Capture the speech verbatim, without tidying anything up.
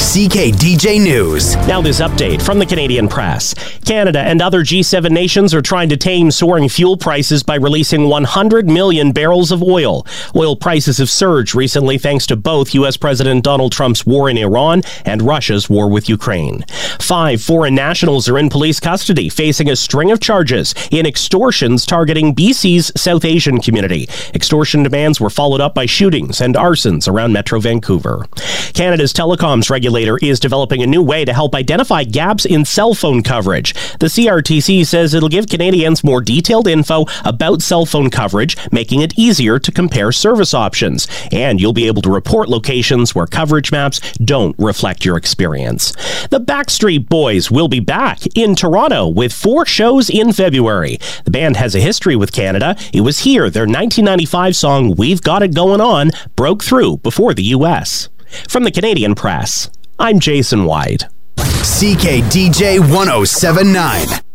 C K D J News. Now this update from the Canadian Press. Canada and other G seven nations are trying to tame soaring fuel prices by releasing one hundred million barrels of oil. Oil prices have surged recently thanks to both U S President Donald Trump's war in Iran and Russia's war with Ukraine. Five foreign nationals are in police custody, facing a string of charges in extortions targeting B C's South Asian community. Extortion demands were followed up by shootings and arsons around Metro Vancouver. Canada's telecoms regulator is developing a new way to help identify gaps in cell phone coverage. The C R T C says it'll give Canadians more detailed info about cell phone coverage, making it easier to compare service options. And you'll be able to report locations where coverage maps don't reflect your experience. The Backstreet Boys will be back in Toronto with four shows in February. The band has a history with Canada. It was here their nineteen ninety-five song We've Got It Going On broke through before the U S. From the Canadian Press, I'm Jason White. C K D J one oh seven point nine.